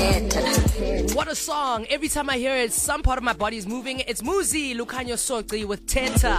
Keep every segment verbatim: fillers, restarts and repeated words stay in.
What a song. Every time I hear it, some part of my body is moving. It's Muzi Lucanyo Soqi with Teta.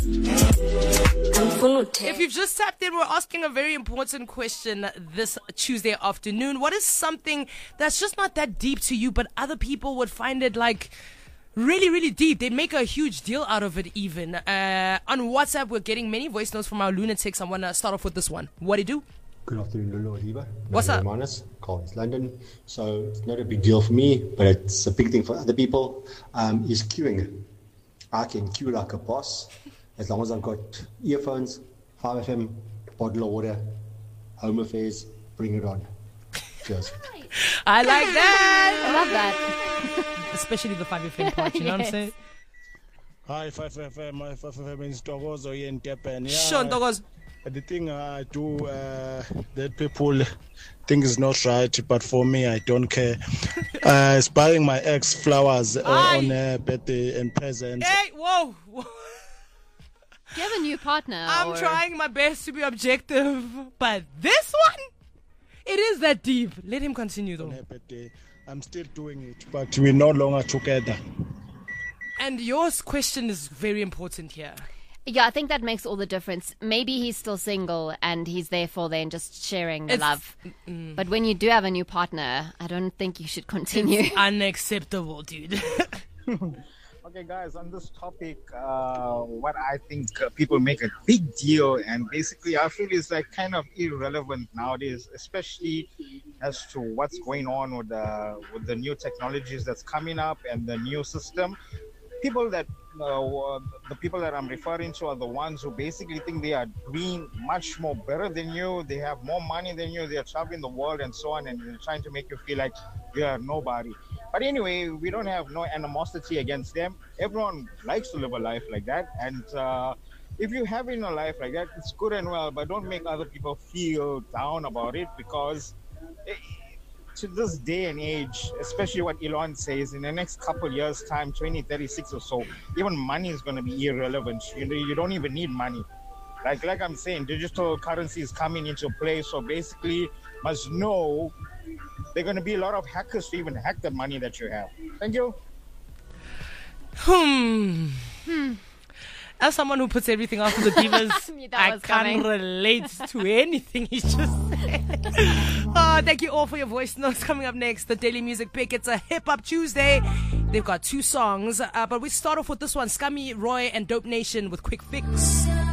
If you've just tapped in, we're asking a very important question this Tuesday afternoon. What is something that's just not that deep to you, but other people would find it like really, really deep? They'd make a huge deal out of it even. Uh, on WhatsApp, we're getting many voice notes from our lunatics. I want to start off with this one. What do you do? Good afternoon, Lulu Oliva. What's up? Minus, Collins, London. So it's not a big deal for me, but it's a big thing for other people. Um, is queuing. I can queue like a boss as long as I've got earphones, five F M, bottle of water, home affairs, bring it on. Cheers. I like that. I love that. Especially the five F M part, you know what I'm Yes. saying? Hi, five F M. My five F M is Togozo here in Japan. Yeah. Sean Togos. The thing I do uh, that people think is not right, but for me, I don't care. uh, it's buying my ex flowers uh, Aye. on her birthday and presents. Hey, whoa. whoa. Do you have a new partner? I'm or- trying my best to be objective, but this one, it is that deep. Let him continue On though. her birthday. I'm still doing it, but we're no longer together. And your question is very important here. Yeah, I think that makes all the difference. Maybe he's still single and he's therefore then just sharing the It's- love. But when you do have a new partner, I don't think you should continue. It's unacceptable, dude. Okay, guys, on this topic, uh, what I think uh, people make a big deal, and basically I feel is like kind of irrelevant nowadays, especially as to what's going on with the with the new technologies that's coming up and the new system. People that uh, the people that I'm referring to are the ones who basically think they are doing much more better than you. They have more money than you. They are traveling the world and so on, and they're trying to make you feel like you are nobody. But anyway, we don't have no animosity against them. Everyone likes to live a life like that, and uh, if you're having a life like that, it's good and well. But don't make other people feel down about it, because It, to this day and age, especially what Elon says, in the next couple years' time, twenty thirty-six or so, even money is going to be irrelevant. You know, you don't even need money. Like like I'm saying, digital currency is coming into play. So basically, must know there are going to be a lot of hackers to even hack the money that you have. Thank you. Hmm. As someone who puts everything after the divas, Knew that I was can't coming. relate to anything he just said. Oh, thank you all for your voice notes. Coming up next, the Daily Music Pick. It's a Hip Hop Tuesday. They've got two songs, uh, but we start off with this one, Scummy, Roy, and Dope Nation with Quick Fix.